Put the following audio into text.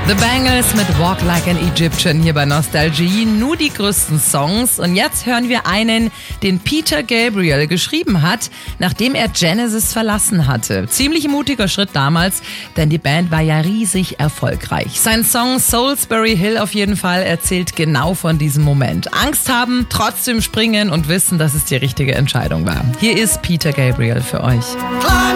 The Bangles mit Walk Like an Egyptian hier bei Nostalgie. Nur die größten Songs. Und jetzt hören wir einen, den Peter Gabriel geschrieben hat, nachdem er Genesis verlassen hatte. Ziemlich mutiger Schritt damals, denn die Band war ja riesig erfolgreich. Sein Song Soulsbury Hill auf jeden Fall erzählt genau von diesem Moment. Angst haben, trotzdem springen und wissen, dass es die richtige Entscheidung war. Hier ist Peter Gabriel für euch.